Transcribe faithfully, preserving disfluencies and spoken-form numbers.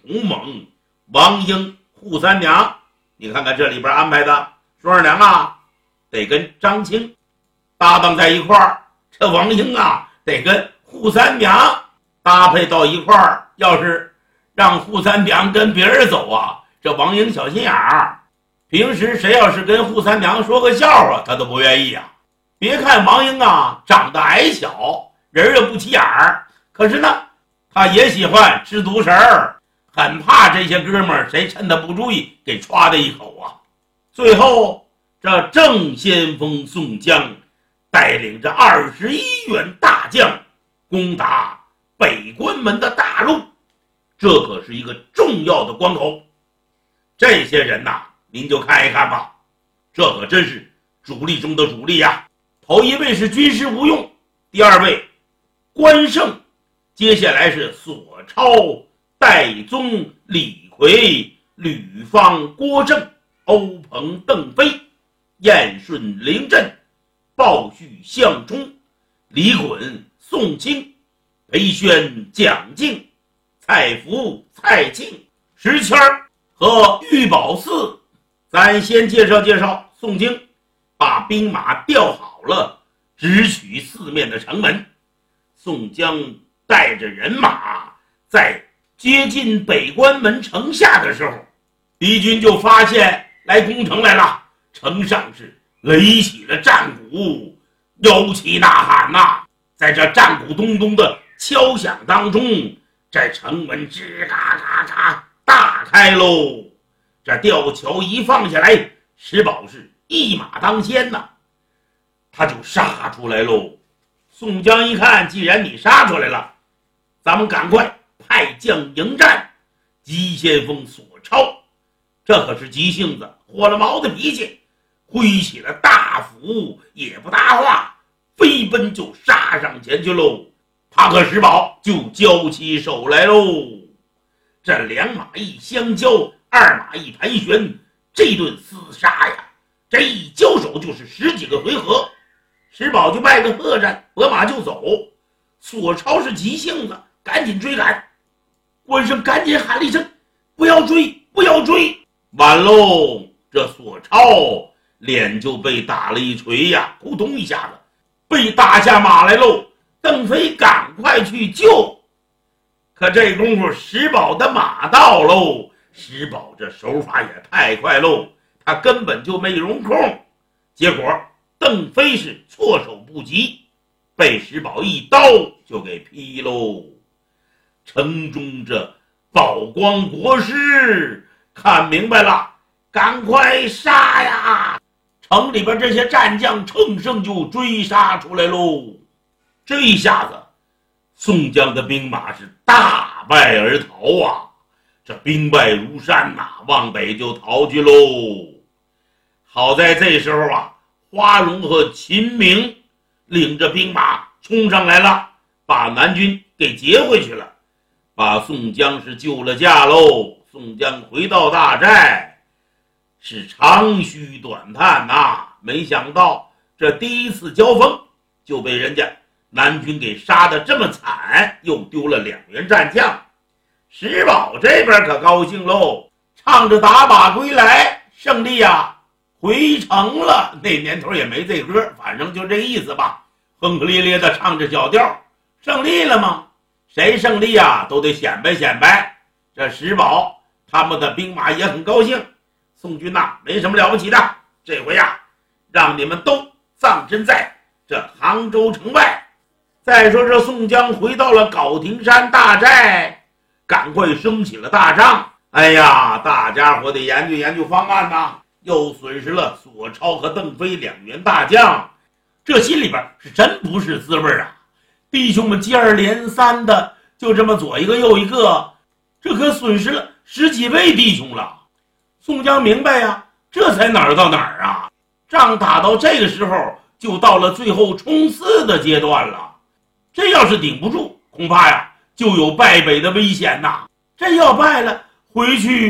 同盟王英、扈三娘。你看看这里边安排的，双二娘啊得跟张青搭档在一块儿，这王英啊得跟扈三娘搭配到一块儿。要是让扈三娘跟别人走啊，这王英小心眼儿，平时谁要是跟扈三娘说个笑话，他都不愿意啊。别看王英啊长得矮小，人又不起眼儿，可是呢，他也喜欢吃独食儿，很怕这些哥们儿谁趁他不注意给歘的一口啊。最后，这正先锋宋江带领着二十一员大将攻打北关门的大路，这可是一个重要的关口。这些人呐，您就看一看吧，这可真是主力中的主力呀。头一位是军师吴用，第二位关胜，接下来是索超、戴宗、李逵、吕方、郭正、欧鹏、邓飞、燕顺、凌震、鲍旭、项冲、李衮、宋清、裴宣、蒋敬、蔡福、蔡庆、石谦和玉宝寺。咱先介绍介绍宋清，把兵马调好了，直取四面的城门。宋江带着人马在接近北关门城下的时候，敌军就发现来攻城来了，城上是擂起了战鼓，摇旗呐喊呐。在这战鼓咚咚的敲响当中，这城门吱嘎嘎嘎大开喽。这吊桥一放下来，石宝是一马当先呐，他就杀出来喽。宋江一看，既然你杀出来了，咱们赶快派将迎战。急先锋索超，这可是急性子，火了毛的脾气，挥起了大斧，也不搭话，飞奔就杀上前去喽。他和石宝就交起手来喽。这两马一相交，二马一盘旋，这顿厮杀呀，这一交手就是十几个回合。石宝就拜个喝战，拨马就走。索超是急性子，赶紧追赶。关胜赶紧喊了一声：“不要追，不要追！”晚喽，这索超脸就被打了一锤呀，扑通一下子被打下马来喽。邓飞赶快去救，可这功夫石宝的马到喽。石宝这手法也太快喽，他根本就没容空。结果邓飞是措手不及，被石宝一刀就给劈喽。城中这宝光国师看明白了，赶快杀呀！城里边这些战将乘胜就追杀出来喽。这一下子，宋江的兵马是大败而逃啊！这兵败如山呐、啊，往北就逃去喽。好在这时候啊，花荣和秦明领着兵马冲上来了，把南军给截回去了，把宋江是救了驾喽。宋江回到大寨，是长吁短叹呐、啊，没想到这第一次交锋就被人家南军给杀得这么惨，又丢了两员战将。石宝这边可高兴喽，唱着打马归来，胜利啊回城了。那年头也没这歌，反正就这意思吧，哼哼咧咧的唱着小调。胜利了吗？谁胜利啊都得显摆显摆。这石宝他们的兵马也很高兴，宋军呐、啊、没什么了不起的，这回啊让你们都葬身在这杭州城外。再说这宋江回到了皋亭山大寨，赶快升起了大帐。哎呀，大家伙得研究研究方案呐，又损失了索超和邓飞两员大将，这心里边是真不是滋味啊！弟兄们接二连三的就这么左一个右一个，这可损失了十几位弟兄了。宋江明白呀，这才哪儿到哪儿啊！仗打到这个时候，就到了最后冲刺的阶段了。这要是顶不住，恐怕呀就有败北的危险呐！这要败了，回去